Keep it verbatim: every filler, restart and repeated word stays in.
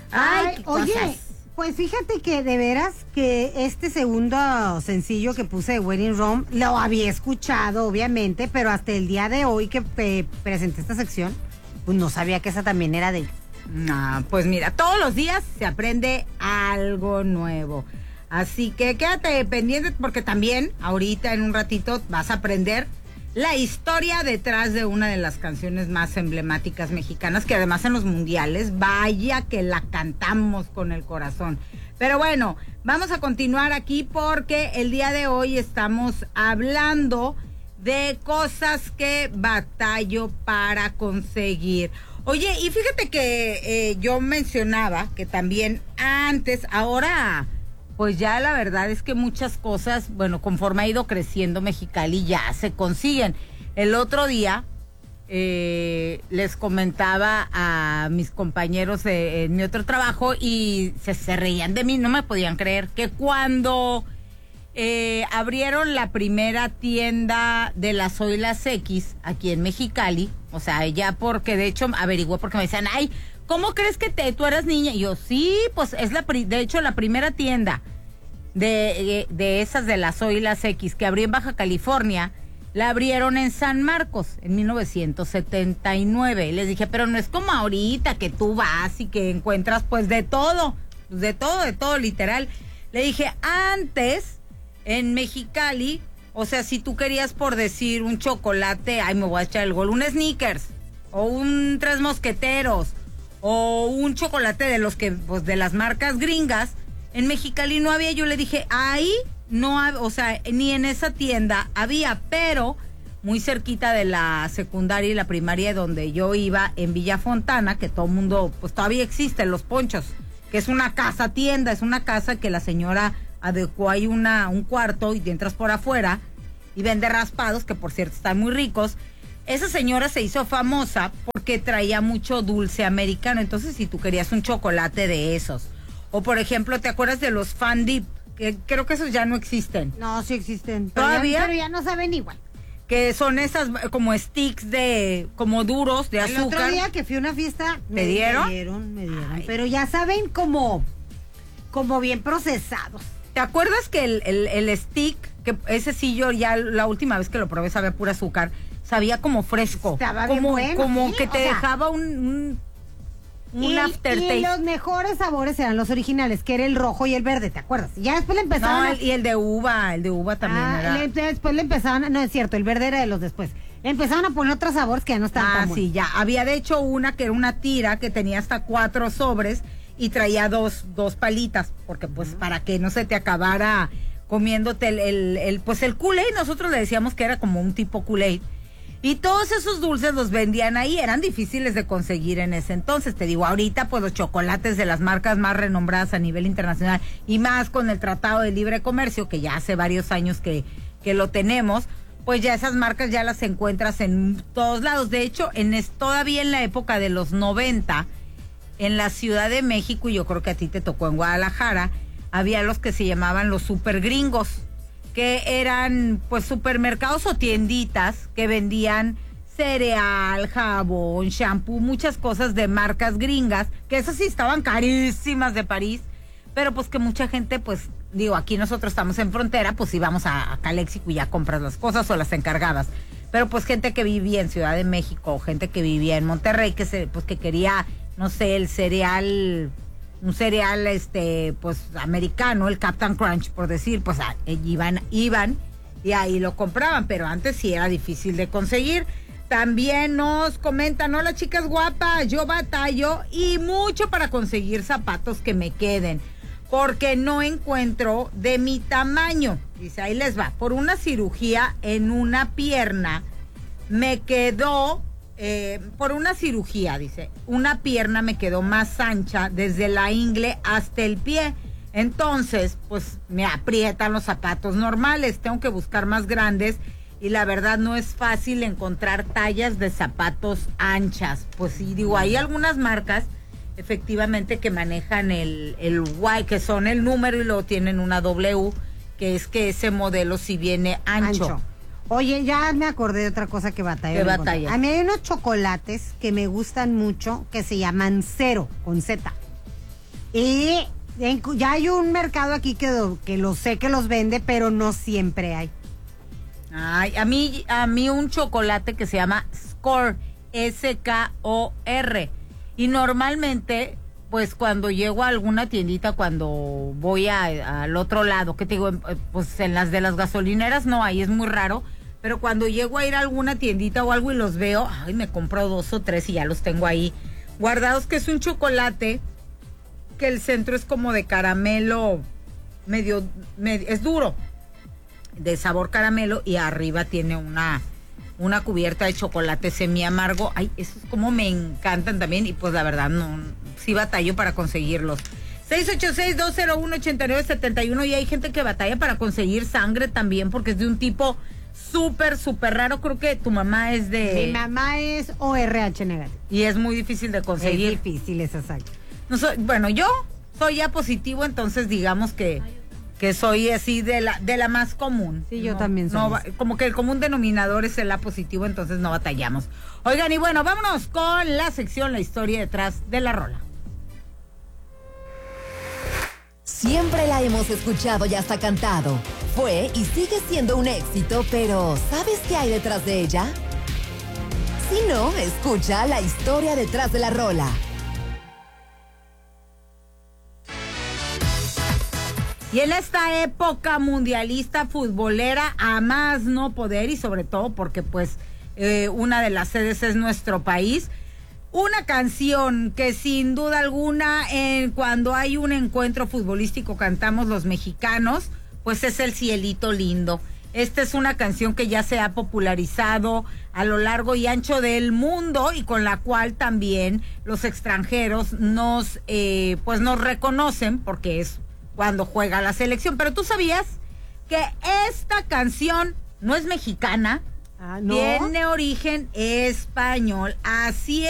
Ay, Ay oye, cosas. pues fíjate que de veras que este segundo sencillo que puse de Wedding Rom lo había escuchado, obviamente, pero hasta el día de hoy que eh, presenté esta sección, pues no sabía que esa también era de ella. Ah, pues mira, todos los días se aprende algo nuevo. Así que quédate pendiente porque también ahorita en un ratito vas a aprender la historia detrás de una de las canciones más emblemáticas mexicanas, que además en los mundiales, vaya que la cantamos con el corazón. Pero bueno, vamos a continuar aquí porque el día de hoy estamos hablando de cosas que batallo para conseguir. Oye, y fíjate que eh, yo mencionaba que también antes, ahora, pues ya la verdad es que muchas cosas, bueno, conforme ha ido creciendo Mexicali ya se consiguen. El otro día eh, les comentaba a mis compañeros de, en mi otro trabajo y se, se reían de mí, no me podían creer que cuando eh, abrieron la primera tienda de las Zoilas X aquí en Mexicali, o sea, ya porque de hecho averigué porque me decían, ay, ¿cómo crees que te, tú eras niña? Y yo, sí, pues es la, de hecho la primera tienda de, de esas de las Zoilas X que abrió en Baja California, la abrieron en San Marcos en mil novecientos setenta y nueve. Y les dije, pero no es como ahorita que tú vas y que encuentras pues de todo, de todo, de todo literal. Le dije, antes en Mexicali, o sea, si tú querías por decir un chocolate, ay, me voy a echar el gol, un Snickers o un Tres Mosqueteros o un chocolate de los que, pues de las marcas gringas, en Mexicali no había. Yo le dije, ahí no, ha, o sea, ni en esa tienda había, pero muy cerquita de la secundaria y la primaria donde yo iba, en Villa Fontana, que todo el mundo, pues todavía existen Los Ponchos, que es una casa tienda, es una casa que la señora adecuó ahí una, un cuarto y entras por afuera y vende raspados, que por cierto están muy ricos. Esa señora se hizo famosa porque traía mucho dulce americano, entonces si tú querías un chocolate de esos, o por ejemplo, ¿te acuerdas de los Fan Dip? Que creo que esos ya no existen. No, sí existen. Pero ¿Todavía? Ya, pero ya no saben igual. Que son esas como sticks de, como duros de azúcar. El otro día que fui a una fiesta, ¿me dieron? Me dieron, me dieron. Ay. Pero ya saben como, como bien procesados. ¿Te acuerdas que el, el, el stick, que ese sí yo ya la última vez que lo probé sabía pura azúcar, sabía como fresco? Estaba bien como, bueno, como sí, que te o sea, dejaba un, un, un y, aftertaste. y los mejores sabores eran los originales, que era el rojo y el verde, ¿te acuerdas? Ya después le empezaron No, a... el, y el de uva, el de uva también ah, era. le- después le empezaban, no es cierto, el verde era de los después. Le empezaron a poner otros sabores que ya no estaban Ah, tan buenos. sí, ya. Había de hecho una que era una tira que tenía hasta cuatro sobres y traía dos, dos palitas, porque pues uh-huh. para que no se te acabara comiéndote el, el, el, pues el Kool-Aid, nosotros le decíamos que era como un tipo Kool-Aid. Y todos esos dulces los vendían ahí, eran difíciles de conseguir en ese entonces. Te digo, ahorita pues los chocolates de las marcas más renombradas a nivel internacional y más con el Tratado de Libre Comercio, que ya hace varios años que, que lo tenemos, pues ya esas marcas ya las encuentras en todos lados. De hecho, en es, todavía en la época de los noventa, en la Ciudad de México, y yo creo que a ti te tocó en Guadalajara, había los que se llamaban los super gringos, que eran pues supermercados o tienditas que vendían cereal, jabón, shampoo, muchas cosas de marcas gringas, que esas sí estaban carísimas de París, pero pues que mucha gente, pues digo, aquí nosotros estamos en frontera, pues íbamos a, a Calexico y ya compras las cosas o las encargadas. Pero pues gente que vivía en Ciudad de México, o gente que vivía en Monterrey, que se, pues que quería, no sé, el cereal, un cereal este, pues americano, el Captain Crunch, por decir, pues a, iban, iban y ahí lo compraban, pero antes sí era difícil de conseguir. También nos comentan, hola chicas guapas, yo batallo y mucho para conseguir zapatos que me queden, porque no encuentro de mi tamaño. Dice, ahí les va, por una cirugía en una pierna, me quedó, eh, por una cirugía, dice, una pierna me quedó más ancha desde la ingle hasta el pie. Entonces, pues me aprietan los zapatos normales, tengo que buscar más grandes y la verdad no es fácil encontrar tallas de zapatos anchas. Pues sí, digo, hay algunas marcas efectivamente que manejan el, el Y, que son el número y luego tienen una W, que es que ese modelo sí viene ancho. Ancho. Oye, ya me acordé de otra cosa que batalla. ¿Qué batalla? A mí hay unos chocolates que me gustan mucho que se llaman Cero, con Z. Y en- ya hay un mercado aquí que, lo- que lo sé que los vende, pero no siempre hay. Ay, a mí, a mí un chocolate que se llama Score, S K O R. Y normalmente, pues cuando llego a alguna tiendita, cuando voy a- al otro lado, que te digo, eh, pues en las de las gasolineras no hay, es muy raro. Pero cuando llego a ir a alguna tiendita o algo y los veo, ay, me compro dos o tres y ya los tengo ahí guardados, que es un chocolate que el centro es como de caramelo, medio, medio es duro, de sabor caramelo, y arriba tiene una, una cubierta de chocolate semi amargo. Ay, esos como me encantan también, y pues la verdad no, sí batallo para conseguirlos. seis ocho seis, dos cero uno, ocho nueve siete uno, y hay gente que batalla para conseguir sangre también, porque es de un tipo súper, súper raro. Creo que tu mamá es de... Mi mamá es O R H negativo. Y es muy difícil de conseguir. Es difícil esa sangre. No soy, bueno, yo soy ya positivo, entonces digamos que, que soy así de la, de la más común. Sí, yo No, también soy no, así. como que el común denominador es el A positivo, entonces no batallamos. Oigan, y bueno, vámonos con la sección, la historia detrás de la rola. Siempre la hemos escuchado y hasta cantado. Fue y sigue siendo un éxito, pero ¿sabes qué hay detrás de ella? Si no, escucha la historia detrás de la rola. Y en esta época mundialista futbolera, a más no poder, y sobre todo porque pues eh, una de las sedes es nuestro país, una canción que sin duda alguna en cuando hay un encuentro futbolístico cantamos los mexicanos, pues es El Cielito Lindo. Esta es una canción que ya se ha popularizado a lo largo y ancho del mundo, y con la cual también los extranjeros nos eh, pues nos reconocen porque es cuando juega la selección. Pero tú sabías que esta canción no es mexicana, Ah, ¿no? tiene origen español. Así es.